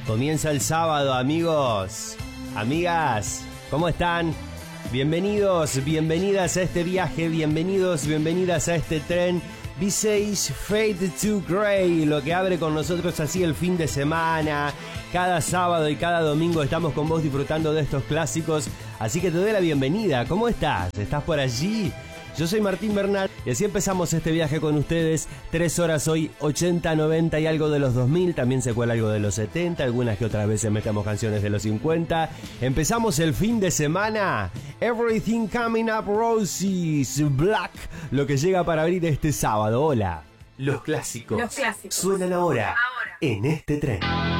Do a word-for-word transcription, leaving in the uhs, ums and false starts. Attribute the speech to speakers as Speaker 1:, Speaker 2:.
Speaker 1: Comienza el sábado, amigos, amigas, ¿cómo están? Bienvenidos, bienvenidas a este viaje, bienvenidos, bienvenidas a este tren V seis Fade to Grey, lo que abre con nosotros así el fin de semana. Cada sábado y cada domingo estamos con vos disfrutando de estos clásicos, así que te doy la bienvenida. ¿Cómo estás? ¿Estás por allí? Yo soy Martín Bernal y así empezamos este viaje con ustedes. Tres horas hoy, ochenta, noventa y algo de los dos mil. También se cuela algo de los setenta, algunas que otras veces metemos canciones de los cincuenta. Empezamos el fin de semana. Everything Coming Up Roses, Black, lo que llega para abrir este sábado. Hola. Los clásicos,
Speaker 2: Los clásicos
Speaker 1: suenan ahora, ahora en este tren.